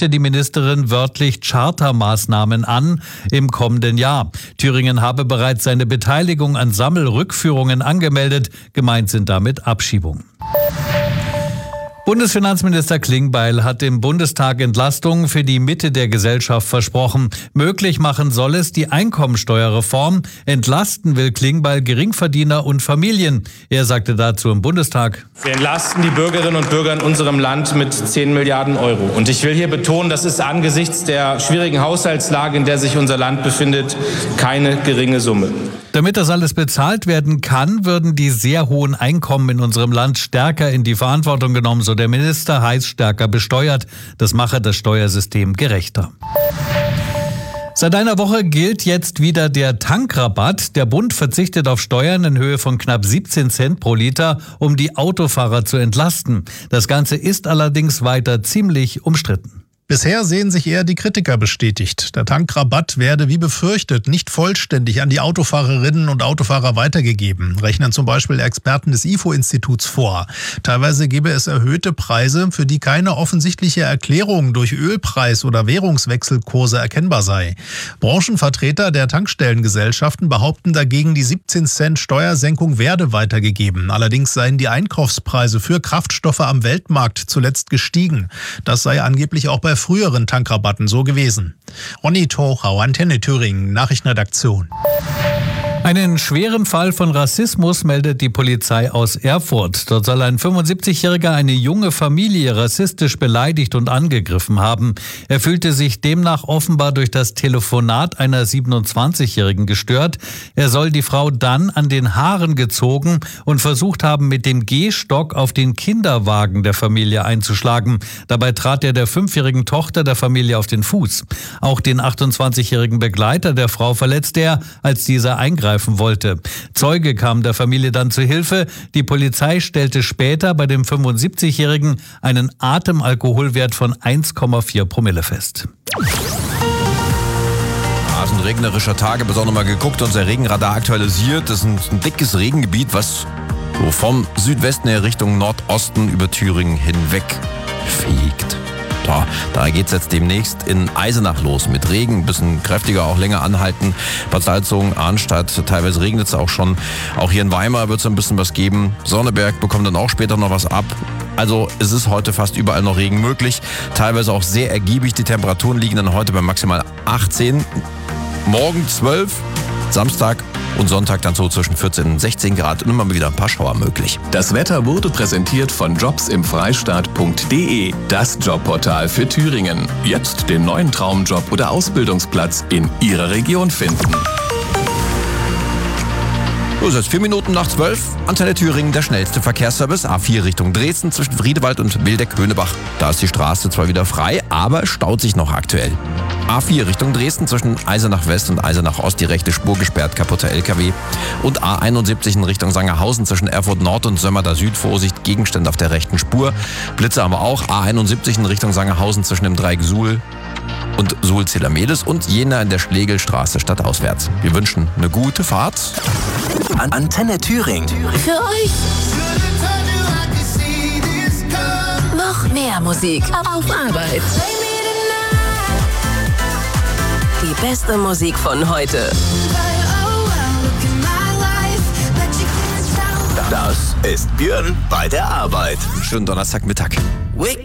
kündigte die Ministerin wörtlich Chartermaßnahmen an im kommenden Jahr. Thüringen habe bereits seine Beteiligung an Sammelrückführungen angemeldet. Gemeint sind damit Abschiebungen. Bundesfinanzminister Klingbeil hat im Bundestag Entlastungen für die Mitte der Gesellschaft versprochen. Möglich machen soll es die Einkommensteuerreform. Entlasten will Klingbeil Geringverdiener und Familien. Er sagte dazu im Bundestag: Wir entlasten die Bürgerinnen und Bürger in unserem Land mit 10 Milliarden Euro. Und ich will hier betonen, das ist angesichts der schwierigen Haushaltslage, in der sich unser Land befindet, keine geringe Summe. Damit das alles bezahlt werden kann, würden die sehr hohen Einkommen in unserem Land stärker in die Verantwortung genommen, so der Minister, heißt stärker besteuert. Das mache das Steuersystem gerechter. Seit einer Woche gilt jetzt wieder der Tankrabatt. Der Bund verzichtet auf Steuern in Höhe von knapp 17 Cent pro Liter, um die Autofahrer zu entlasten. Das Ganze ist allerdings weiter ziemlich umstritten. Bisher sehen sich eher die Kritiker bestätigt. Der Tankrabatt werde wie befürchtet nicht vollständig an die Autofahrerinnen und Autofahrer weitergegeben, rechnen zum Beispiel Experten des IFO-Instituts vor. Teilweise gebe es erhöhte Preise, für die keine offensichtliche Erklärung durch Ölpreis- oder Währungswechselkurse erkennbar sei. Branchenvertreter der Tankstellengesellschaften behaupten dagegen, die 17 Cent Steuersenkung werde weitergegeben. Allerdings seien die Einkaufspreise für Kraftstoffe am Weltmarkt zuletzt gestiegen. Das sei angeblich auch bei früheren Tankrabatten so gewesen. Ronny Tochau, Antenne Thüringen, Nachrichtenredaktion. Einen schweren Fall von Rassismus meldet die Polizei aus Erfurt. Dort soll ein 75-Jähriger eine junge Familie rassistisch beleidigt und angegriffen haben. Er fühlte sich demnach offenbar durch das Telefonat einer 27-Jährigen gestört. Er soll die Frau dann an den Haaren gezogen und versucht haben, mit dem Gehstock auf den Kinderwagen der Familie einzuschlagen. Dabei trat er der 5-jährigen Tochter der Familie auf den Fuß. Auch den 28-jährigen Begleiter der Frau verletzte er, als dieser eingreifen wollte. Zeuge kam der Familie dann zu Hilfe. Die Polizei stellte später bei dem 75-Jährigen einen Atemalkoholwert von 1,4 Promille fest. Ein regnerischer Tage, besonders mal geguckt, unser Regenradar aktualisiert. Das ist ein dickes Regengebiet, was so vom Südwesten her Richtung Nordosten über Thüringen hinweg fegt. Da geht's jetzt demnächst in Eisenach los mit Regen, ein bisschen kräftiger, auch länger anhalten. Bad Salzungen, Arnstadt, teilweise regnet es auch schon. Auch hier in Weimar wird es ein bisschen was geben. Sonneberg bekommt dann auch später noch was ab. Also es ist heute fast überall noch Regen möglich. Teilweise auch sehr ergiebig. Die Temperaturen liegen dann heute bei maximal 18. Morgen 12, Samstag und Sonntag dann so zwischen 14 und 16 Grad und immer mal wieder ein paar Schauer möglich. Das Wetter wurde präsentiert von jobsimfreistaat.de, das Jobportal für Thüringen. Jetzt den neuen Traumjob oder Ausbildungsplatz in Ihrer Region finden. So, es ist 4 Minuten nach 12. Antenne Thüringen, der schnellste Verkehrsservice. A4 Richtung Dresden zwischen Friedewald und Wildeck-Höneberg. Da ist die Straße zwar wieder frei, aber staut sich noch aktuell. A4 Richtung Dresden zwischen Eisenach West und Eisenach Ost die rechte Spur gesperrt, kaputter LKW. Und A71 in Richtung Sangerhausen zwischen Erfurt Nord und Sömmerda Süd. Vorsicht, Gegenstände auf der rechten Spur. Blitze haben wir auch. A71 in Richtung Sangerhausen zwischen dem Dreieck Suhl und Suhl-Zillermedes und Jena in der Schlegelstraße stadtauswärts. Wir wünschen eine gute Fahrt. Antenne Thüringen. Für euch. Noch mehr Musik auf Arbeit. Die beste Musik von heute. Das ist Björn bei der Arbeit. Schönen Donnerstagmittag.